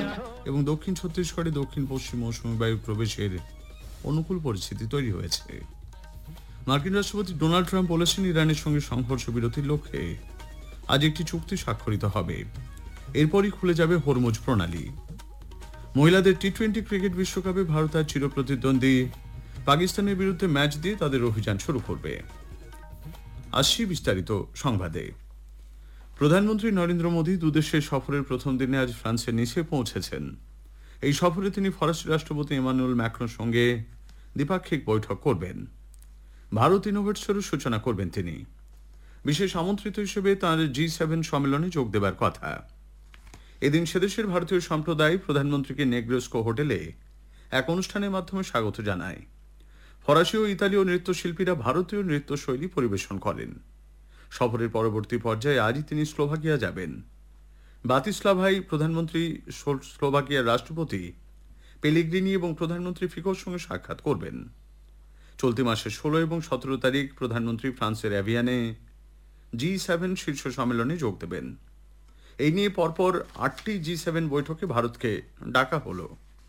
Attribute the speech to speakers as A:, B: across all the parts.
A: এবং দক্ষিণ ছত্তিশগড়ে দক্ষিণ পশ্চিম মৌসুমী বায়ু প্রবেশের অনুকূল পরিস্থিতি তৈরি হয়েছে। মার্কিন রাষ্ট্রপতি ডোনাল্ড ট্রাম্প বলেছেন, ইরানের সঙ্গে সংঘর্ষ বিরতির লক্ষ্যে আজ একটি চুক্তি স্বাক্ষরিত হবে। এরপরই খুলে যাবে হরমুজ প্রণালী। মহিলাদের টি-20 ক্রিকেট বিশ্বকাপে ভারত আর চিরপ্রতিদ্বন্দ্বী পাকিস্তানের বিরুদ্ধে ম্যাচ দিয়ে তাদের অভিযান শুরু করবে। আসছি বিস্তারিত সংবাদে। প্রধানমন্ত্রী নরেন্দ্র মোদী দুদেশের সফরের প্রথম দিনে আজ ফ্রান্সের নিসে পৌঁছেছেন। এই সফরে তিনি ফরাসি রাষ্ট্রপতি ইমানুয়েল ম্যাক্রোর সঙ্গে দ্বিপাক্ষিক বৈঠক করবেন। ভারত ইনোভেটসেরও সূচনা করবেন তিনি। বিশেষ আমন্ত্রিত হিসেবে তাঁর G7 সম্মেলনে যোগ দেবার কথা। এদিন সেদেশের ভারতীয় সম্প্রদায় প্রধানমন্ত্রীকে নেগ্রোস্কো হোটেলে এক অনুষ্ঠানের মাধ্যমে স্বাগত জানায়। ফরাসি ও ইতালীয় নৃত্যশিল্পীরা ভারতীয় নৃত্যশৈলী পরিবেশন করেন। সফরের পরবর্তী পর্যায়ে আজই তিনি স্লোভাকিয়া যাবেন। বাতিস্লাভায় প্রধানমন্ত্রী স্লোভাকিয়ার রাষ্ট্রপতি পেলিগ্রিনি এবং প্রধানমন্ত্রী ফিকোর সঙ্গে সাক্ষাৎ করবেন। চলতি মাসের 16 এবং 17 তারিখ প্রধানমন্ত্রী ফ্রান্সের অ্যাভিয়ানে G7 শীর্ষ সম্মেলনে যোগ দেবেন। এই নিয়ে পরপর 8টি G7 বৈঠকে ভারতকে ডাকা হলো।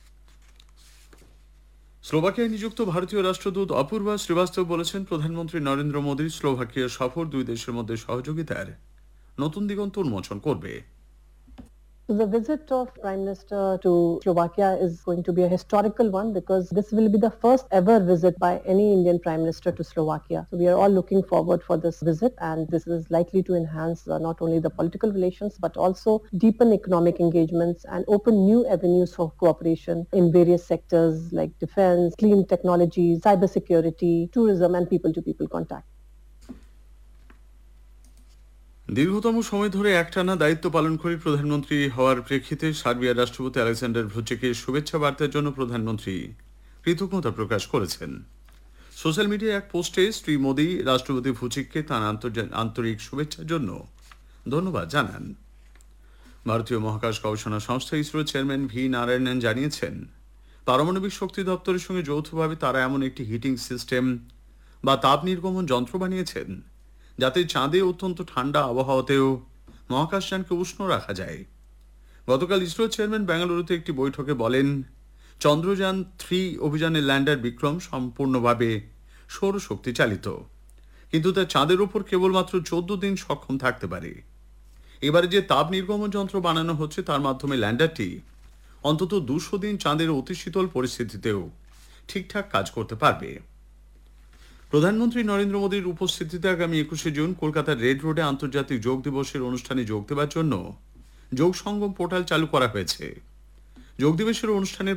A: স্লোভাকিয়ায় নিযুক্ত ভারতীয় রাষ্ট্রদূত অপূর্বা শ্রীবাস্তব বলেছেন, প্রধানমন্ত্রী নরেন্দ্র মোদীর স্লোভাকিয়া সফর দুই দেশের মধ্যে সহযোগিতার নতুন দিগন্ত উন্মোচন করবে।
B: The visit of Prime Minister to Slovakia is going to be a historical one because this will be the first ever visit by any Indian Prime Minister to Slovakia. So we are all looking forward for this visit, and this is likely to enhance not only the political relations but also deepen economic engagements and open new avenues for cooperation in various sectors like defense, clean technologies, cybersecurity, tourism and people-to-people contact.
A: দীর্ঘতম সময় ধরে একটানা দায়িত্ব পালন করে প্রধানমন্ত্রী হওয়ার প্রেক্ষিতে সার্বিয়ার রাষ্ট্রপতি আলেকজান্ডার ভুচিকে শুভেচ্ছা বার্তার জন্য প্রধানমন্ত্রী কৃতজ্ঞতা প্রকাশ করেছেন। সোশ্যাল মিডিয়ায় এক পোস্টে শ্রী মোদী রাষ্ট্রপতি ভুচিককে তাঁর আন্তরিক শুভেচ্ছার জন্য ধন্যবাদ জানান। ভারতীয় মহাকাশ গবেষণা সংস্থা ইসরোর চেয়ারম্যান ভি নারায়ণন জানিয়েছেন, পারমাণবিক শক্তি দপ্তরের সঙ্গে যৌথভাবে তারা এমন একটি হিটিং সিস্টেম বা তাপ নির্গমন যন্ত্র বানিয়েছেন যাতে চাঁদে অত্যন্ত ঠান্ডা আবহাওয়াতেও মহাকাশযানকে উষ্ণ রাখা যায়। গতকাল ইসরোর চেয়ারম্যান বেঙ্গালুরুতে একটি বৈঠকে বলেন, চন্দ্রযান 3 অভিযানের ল্যান্ডার বিক্রম সম্পূর্ণভাবে সৌরশক্তি চালিত, কিন্তু তা চাঁদের ওপর কেবলমাত্র 14 দিন সক্ষম থাকতে পারে। এবারে যে তাপ নির্গমন যন্ত্র বানানো হচ্ছে তার মাধ্যমে ল্যান্ডারটি অন্তত 200 দিন চাঁদের অতি শীতল পরিস্থিতিতেও ঠিকঠাক কাজ করতে পারবে। প্রধানমন্ত্রী নরেন্দ্র মোদীর উপস্থিতিতে আগামী 21শে জুন কলকাতার রেড রোডে আন্তর্জাতিক যোগ দিবসের অনুষ্ঠানে যোগ দেওয়ার জন্য যোগ সঙ্গম পোর্টাল চালু করা হয়েছে। যোগ দিবসের অনুষ্ঠানের